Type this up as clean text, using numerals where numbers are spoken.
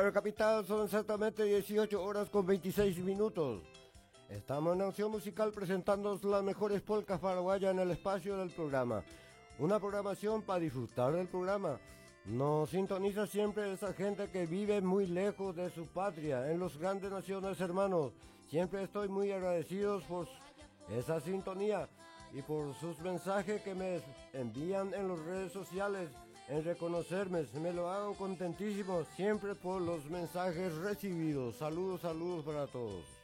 La capital son exactamente 18 horas con 26 minutos. Estamos en Acción Musical presentando las mejores polcas paraguayas en el espacio del programa. Una programación para disfrutar del programa. Nos sintoniza siempre esa gente que vive muy lejos de su patria, en los grandes naciones hermanos. Siempre estoy muy agradecido por esa sintonía y por sus mensajes que me envían en las redes sociales, en reconocerme. Me lo hago contentísimo siempre por los mensajes recibidos. Saludos para todos.